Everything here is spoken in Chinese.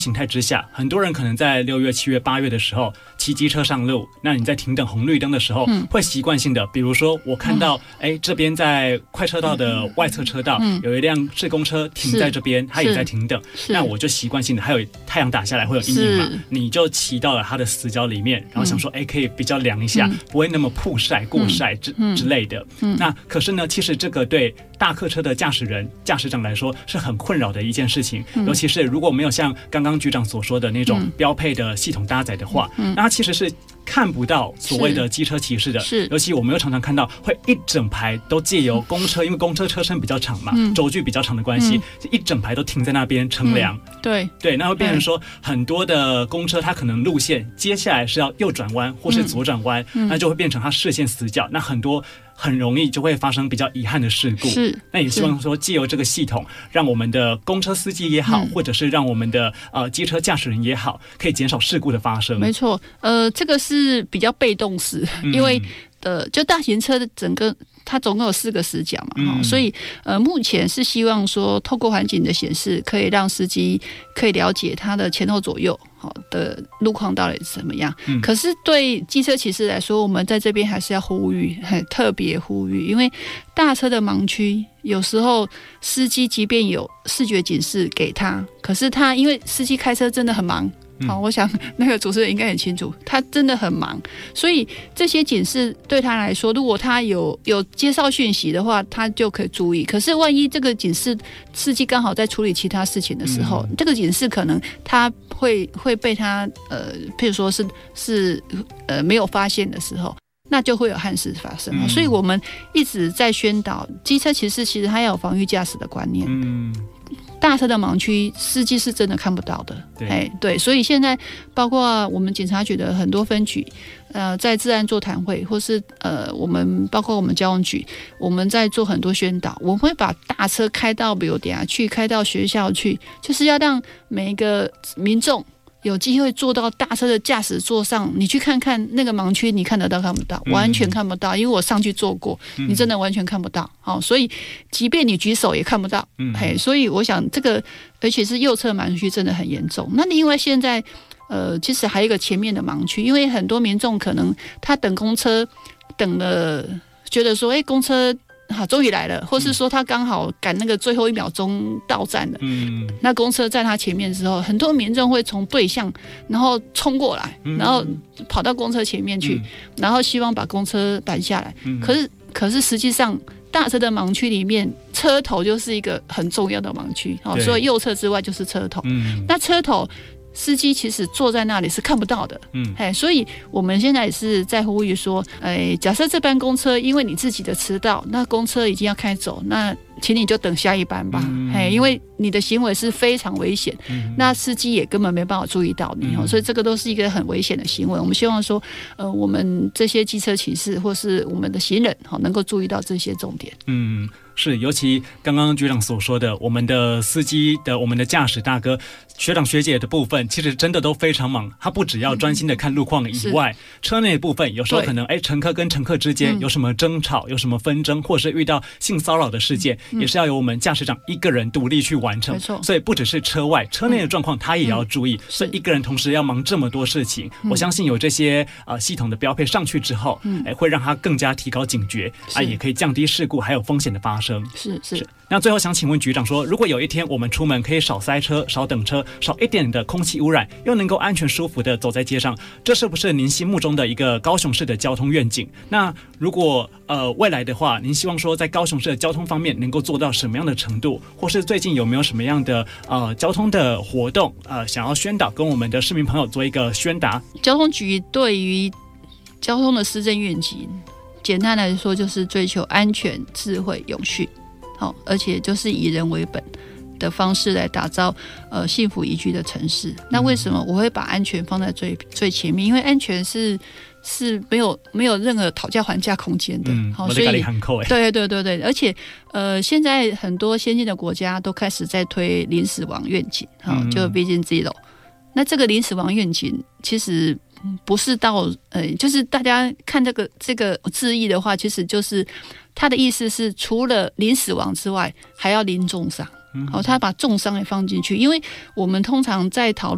形态之下，很多人可能在6月、7月、8月的时候骑机车上路，那你在停等红绿灯的时候，会习惯性的，比如说我看到，这边在快车道的外侧车道，有一辆市公车停在这边，它也在停等，那我就习惯性的，还有太阳打下来会有阴影嘛，你就骑到了它的死角里面，然后想说，可以比较凉一下，不会那么曝晒、过晒之类的。那可是呢，其实这个对大客车的驾驶长来说是很困扰的一件事情，尤其是如果没有像刚刚局长所说的那种标配的系统搭载的话，那它其实是看不到所谓的机车骑士的，尤其我们又常常看到会一整排都借由公车，因为公车车身比较长嘛，轴距比较长的关系，一整排都停在那边乘凉。对，那会变成说很多的公车它可能路线接下来是要右转弯或是左转弯，那就会变成它视线死角，那很容易就会发生比较遗憾的事故。那也希望说借由这个系统，让我们的公车司机也好，或者是让我们的机车驾驶人也好，可以减少事故的发生。没错， 这个是比较被动式，因为就大型车的整个它总共有4个死角嘛，所以目前是希望说透过环境的显示，可以让司机可以了解它的前后左右的路况到底是怎么样。可是对机车骑士来说，我们在这边还是要呼吁，特别呼吁，因为大车的盲区有时候司机即便有视觉警示给他，可是他因为司机开车真的很忙。我想那个主持人应该很清楚，他真的很忙，所以这些警示对他来说，如果他有接到讯息的话，他就可以注意。可是万一这个警示司机刚好在处理其他事情的时候，这个警示可能他会被他譬如说是没有发现的时候，那就会有憾事发生。所以我们一直在宣导，机车骑士其实他要有防御驾驶的观念。大车的盲区，司机是真的看不到的。对，所以现在包括我们警察局的很多分局，在治安座谈会，或是我们包括我们交通局，我们在做很多宣导。我们会把大车开到比如等下去，开到学校去，就是要让每一个民众有机会坐到大车的驾驶座上，你去看看那个盲区，你看得到看不到？完全看不到，因为我上去坐过，你真的完全看不到。所以即便你举手也看不到。所以我想这个，而且是右侧盲区真的很严重。那另外现在其实还有一个前面的盲区，因为很多民众可能他等公车等了，觉得说公车终于来了，或是说他刚好赶那个最后1秒钟到站了，那公车在他前面的时候，很多民众会从对向然后冲过来，然后跑到公车前面去，然后希望把公车拦下来。可是实际上大车的盲区里面，车头就是一个很重要的盲区，所以右侧之外就是车头。那车头司机其实坐在那里是看不到的。所以我们现在也是在呼吁说，假设这班公车因为你自己的迟到，那公车已经要开走，那请你就等下一班吧。因为你的行为是非常危险，那司机也根本没办法注意到你，所以这个都是一个很危险的行为。我们希望说，我们这些机车骑士或是我们的行人能够注意到这些重点。 是，尤其刚刚局长所说的，我们的司机的、我们的驾驶大哥、学长学姐的部分，其实真的都非常忙。他不只要专心的看路况以外，车内的部分有时候可能乘客跟乘客之间有什么争吵、有什么纷争，或是遇到性骚扰的事件，也是要由我们驾驶长一个人独立去完成。所以不只是车外，车内的状况他也要注意。所以一个人同时要忙这么多事情，我相信有这些系统的标配上去之后，会让他更加提高警觉，也可以降低事故还有风险的发生。是。那最后想请问局长说，如果有一天我们出门可以少塞车、少等车、少一点的空气污染，又能够安全舒服的走在街上，这是不是您心目中的一个高雄市的交通愿景？那如果未来的话，您希望说在高雄市的交通方面能够做到什么样的程度，或是最近有没有什么样的交通的活动想要宣导，跟我们的市民朋友做一个宣达？ 交通局对于交通的施政愿景，简单来说就是追求安全、智慧、永续，而且就是以人为本的方式来打造幸福宜居的城市。那为什么我会把安全放在最前面？因为安全是没有任何讨价还价空间的。所以对，而且现在很多先进的国家都开始在推零死亡愿景，就 Vision Zero。那这个零死亡愿景其实不是到就是大家看这个字义的话，其实就是它的意思是除了零死亡之外，还要零重伤。他把重伤也放进去，因为我们通常在讨论